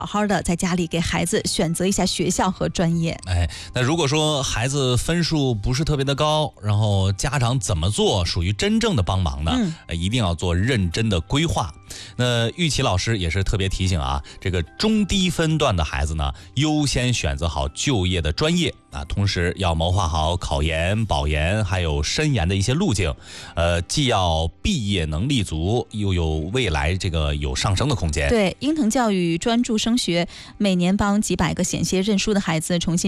好好的在家里给孩子选择一下学校和专业。 那如果说孩子分数不是特别的高，然后家长怎么做属于真正的帮忙呢？一定要做认真的规划。那玉琪老师也是特别提醒啊，这个中低分段的孩子呢，优先选择好就业的专业啊，同时要谋划好考研、保研还有深研的一些路径，既要毕业能力足，又有未来这个有上升的空间。 对，英腾教育专注升学，每年帮几百个险些认输的孩子重新